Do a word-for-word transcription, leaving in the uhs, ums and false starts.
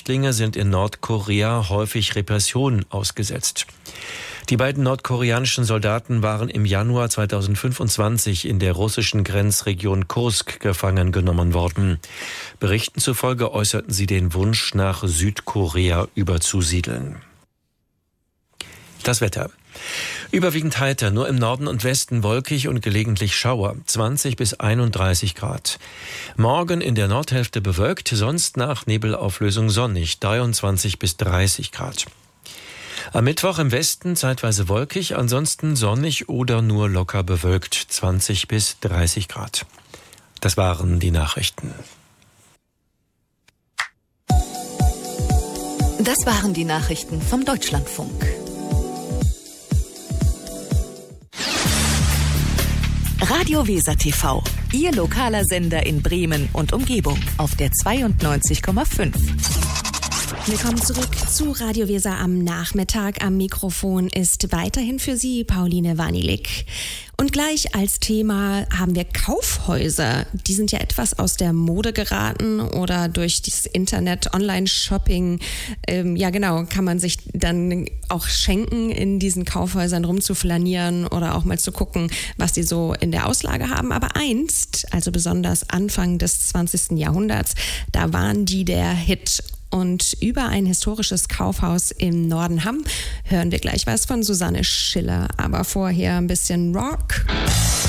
Flüchtlinge sind in Nordkorea häufig Repressionen ausgesetzt. Die beiden nordkoreanischen Soldaten waren im Januar zweitausendfünfundzwanzig in der russischen Grenzregion Kursk gefangen genommen worden. Berichten zufolge äußerten sie den Wunsch, nach Südkorea überzusiedeln. Das Wetter. Überwiegend heiter, nur im Norden und Westen wolkig und gelegentlich Schauer, zwanzig bis einunddreißig Grad. Morgen in der Nordhälfte bewölkt, sonst nach Nebelauflösung sonnig, dreiundzwanzig bis dreißig Grad. Am Mittwoch im Westen zeitweise wolkig, ansonsten sonnig oder nur locker bewölkt, zwanzig bis dreißig Grad. Das waren die Nachrichten. Das waren die Nachrichten vom Deutschlandfunk. Radio Weser T V, Ihr lokaler Sender in Bremen und Umgebung auf der zweiundneunzig Komma fünf. Willkommen zurück zu Radio Weser am Nachmittag. Am Mikrofon ist weiterhin für Sie Pauline Wanilik. Und gleich als Thema haben wir Kaufhäuser. Die sind ja etwas aus der Mode geraten oder durch das Internet, Online-Shopping. Ähm, ja genau, kann man sich dann auch schenken, in diesen Kaufhäusern rumzuflanieren oder auch mal zu gucken, was die so in der Auslage haben. Aber einst, also besonders Anfang des zwanzigsten Jahrhunderts, da waren die der Hit. Und über ein historisches Kaufhaus im Norden Hamm hören wir gleich was von Susanne Schiller. Aber vorher ein bisschen Rock.